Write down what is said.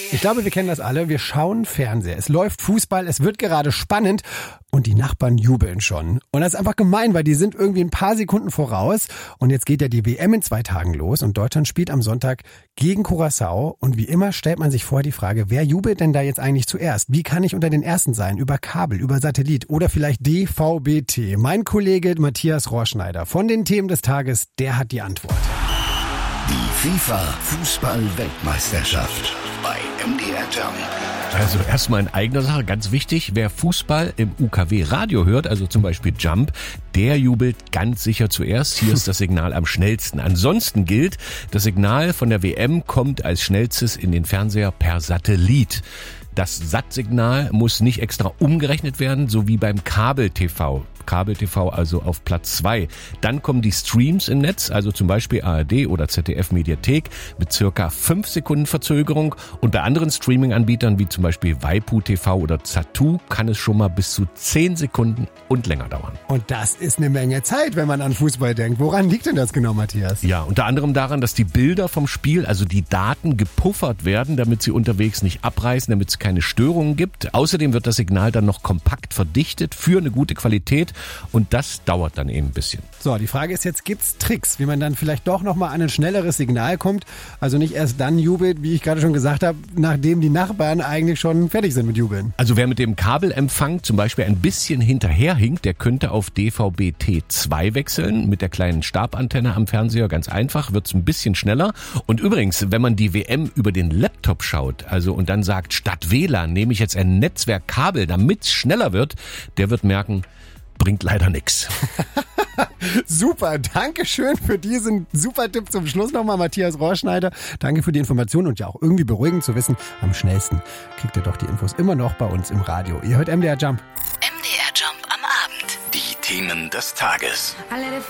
Ich glaube, wir kennen das alle. Wir schauen Fernseher. Es läuft Fußball, es wird gerade spannend und die Nachbarn jubeln schon. Und das ist einfach gemein, weil die sind irgendwie ein paar Sekunden voraus. Und jetzt geht ja die WM in 2 Tagen los und Deutschland spielt am Sonntag gegen Curaçao. Und wie immer stellt man sich vor die Frage, wer jubelt denn da jetzt eigentlich zuerst? Wie kann ich unter den Ersten sein? Über Kabel, über Satellit oder vielleicht DVB-T? Mein Kollege Matthias Rohrschneider von den Themen des Tages, der hat die Antwort. Die FIFA-Fußball-Weltmeisterschaft bei MDR Jump. Also erstmal in eigener Sache, ganz wichtig, wer Fußball im UKW-Radio hört, also zum Beispiel Jump, der jubelt ganz sicher zuerst. Hier ist das Signal am schnellsten. Ansonsten gilt, das Signal von der WM kommt als schnellstes in den Fernseher per Satellit. Das SAT-Signal muss nicht extra umgerechnet werden, so wie beim Kabel-TV. Kabel-TV also auf Platz 2. Dann kommen die Streams im Netz, also zum Beispiel ARD oder ZDF-Mediathek mit circa 5 Sekunden Verzögerung. Und bei anderen Streaming-Anbietern wie zum Beispiel Waipu TV oder Zattoo kann es schon mal bis zu 10 Sekunden und länger dauern. Und das ist eine Menge Zeit, wenn man an Fußball denkt. Woran liegt denn das genau, Matthias? Ja, unter anderem daran, dass die Bilder vom Spiel, also die Daten, gepuffert werden, damit sie unterwegs nicht abreißen, damit es keine Störungen gibt. Außerdem wird das Signal dann noch kompakt verdichtet für eine gute Qualität. Und das dauert dann eben ein bisschen. So, die Frage ist jetzt, gibt's Tricks, wie man dann vielleicht doch nochmal an ein schnelleres Signal kommt? Also nicht erst dann jubelt, wie ich gerade schon gesagt habe, nachdem die Nachbarn eigentlich schon fertig sind mit Jubeln. Also wer mit dem Kabelempfang zum Beispiel ein bisschen hinterherhinkt, der könnte auf DVB-T2 wechseln. Mit der kleinen Stabantenne am Fernseher, ganz einfach, wird's ein bisschen schneller. Und übrigens, wenn man die WM über den Laptop schaut, also und dann sagt, statt WLAN nehme ich jetzt ein Netzwerkkabel, damit's schneller wird, der wird merken, bringt leider nichts. Super, danke schön für diesen super Tipp zum Schluss nochmal, Matthias Rohrschneider. Danke für die Informationen und ja auch irgendwie beruhigend zu wissen, am schnellsten kriegt ihr doch die Infos immer noch bei uns im Radio. Ihr hört MDR Jump. MDR Jump am Abend. Die Themen des Tages.